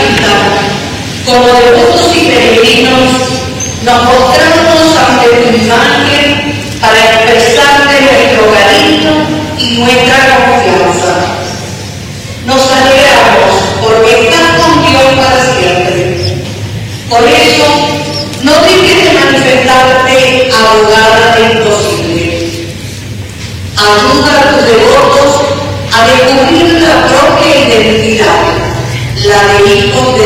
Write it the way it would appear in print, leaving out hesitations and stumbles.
vista, como devotos y peregrinos, nos mostramos ante tu imagen para expresarte nuestro cariño y nuestra confianza. Nos alegramos porque estás con Dios para siempre. Por eso, no dejes de manifestarte abogada de imposible. Ayuda a tus devotos a descubrir la propia identidad, la de hijos